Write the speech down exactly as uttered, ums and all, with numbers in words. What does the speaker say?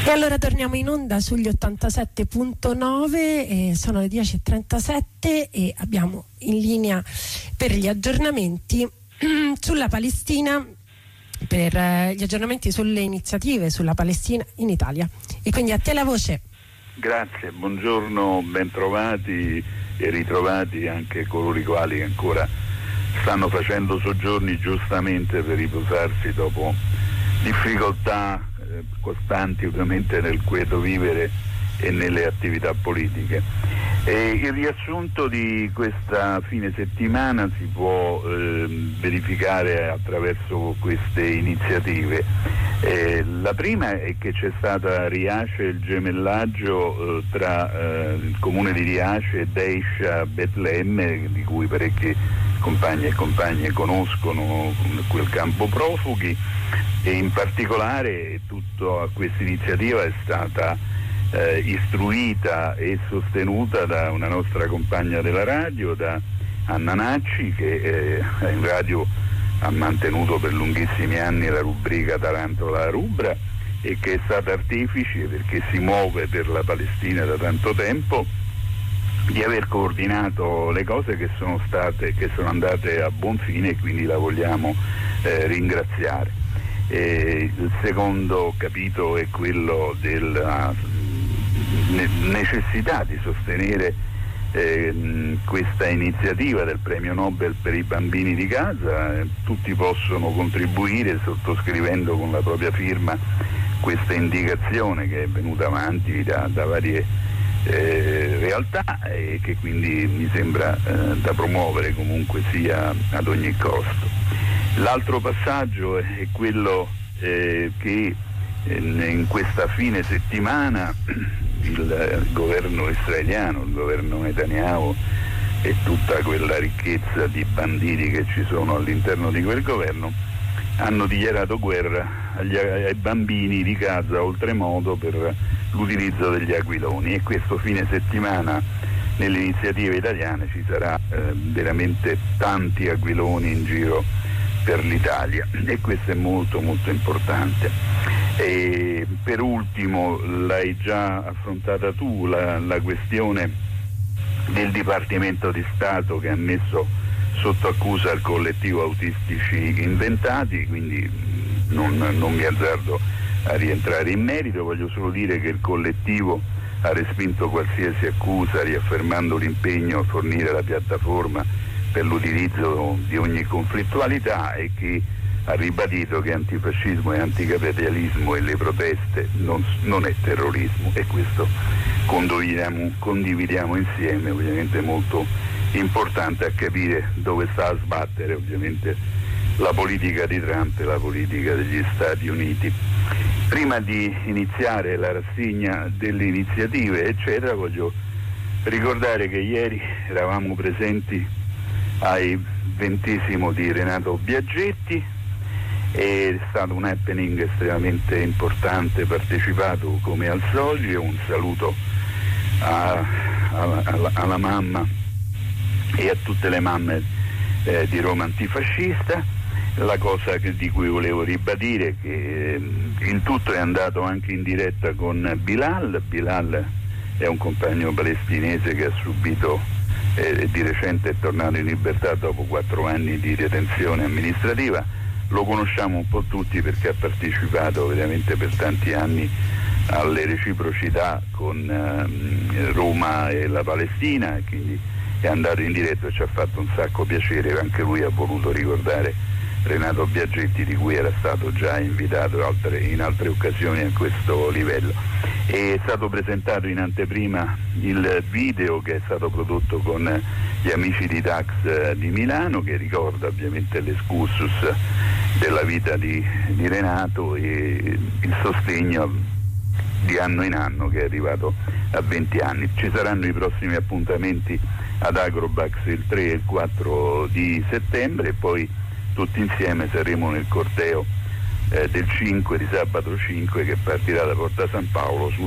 E allora torniamo in onda sugli ottantasette punto nove, eh, sono le dieci e trentasette e abbiamo in linea per gli aggiornamenti sulla Palestina, per eh, gli aggiornamenti sulle iniziative sulla Palestina in Italia. E quindi a te la voce. Grazie, buongiorno, bentrovati e ritrovati anche coloro i quali ancora stanno facendo soggiorni giustamente per riposarsi dopo difficoltà eh, costanti ovviamente nel quieto vivere e nelle attività politiche. E il riassunto di questa fine settimana si può eh, verificare attraverso queste iniziative. Eh, la prima è che c'è stata a Riace il gemellaggio eh, tra eh, il comune di Riace e Deisha Betlemme, di cui parecchi compagni e compagne conoscono quel campo profughi, e in particolare tutta questa iniziativa è stata eh, istruita e sostenuta da una nostra compagna della radio, da Anna Nacci, che eh, in radio ha mantenuto per lunghissimi anni la rubrica Tarantola la Rubra e che è stata artefice, perché si muove per la Palestina da tanto tempo, di aver coordinato le cose che sono state, che sono andate a buon fine, e quindi la vogliamo eh, ringraziare. E il secondo capitolo è quello della necessità di sostenere eh, questa iniziativa del premio Nobel per i bambini di Gaza. Tutti possono contribuire sottoscrivendo con la propria firma questa indicazione che è venuta avanti da, da varie eh, realtà e che quindi mi sembra eh, da promuovere comunque sia ad ogni costo. L'altro passaggio è quello eh, che eh, in questa fine settimana il governo israeliano, il governo Netanyahu e tutta quella ricchezza di banditi che ci sono all'interno di quel governo hanno dichiarato guerra agli, ai bambini di Gaza oltremodo per l'utilizzo degli aquiloni, e questo fine settimana nelle iniziative italiane ci sarà eh, veramente tanti aquiloni in giro per l'Italia, e questo è molto molto importante. E per ultimo, l'hai già affrontata tu, la, la questione del Dipartimento di Stato che ha messo sotto accusa il collettivo Autistici Inventati, quindi non, non mi azzardo a rientrare in merito. Voglio solo dire che il collettivo ha respinto qualsiasi accusa, riaffermando l'impegno a fornire la piattaforma per l'utilizzo di ogni conflittualità, e che ha ribadito che antifascismo e anticapitalismo e le proteste non, non è terrorismo, e questo condividiamo, condividiamo insieme. Ovviamente molto importante a capire dove sta a sbattere ovviamente la politica di Trump e la politica degli Stati Uniti. Prima di iniziare la rassegna delle iniziative eccetera, voglio ricordare che ieri eravamo presenti ai ventesimo di Renato Biaggetti, è stato un happening estremamente importante, partecipato come al solito. Un saluto a, a, alla, alla mamma e a tutte le mamme eh, di Roma Antifascista. La cosa che, di cui volevo ribadire è che eh, il tutto è andato anche in diretta con Bilal. Bilal è un compagno palestinese che ha subito eh, di recente è tornato in libertà dopo quattro anni di detenzione amministrativa. Lo conosciamo un po' tutti perché ha partecipato veramente per tanti anni alle reciprocità con eh, Roma e la Palestina, e quindi è andato in diretta e ci ha fatto un sacco piacere. Anche lui ha voluto ricordare Renato Biaggetti, di cui era stato già invitato altre, in altre occasioni a questo livello. È stato presentato in anteprima il video che è stato prodotto con gli amici di Dax di Milano, che ricorda ovviamente l'escursus della vita di, di Renato e il sostegno di anno in anno che è arrivato a venti anni. Ci saranno i prossimi appuntamenti ad Agrobax il tre e il quattro di settembre, e poi tutti insieme saremo nel corteo eh, del cinque, di sabato cinque, che partirà da Porta San Paolo su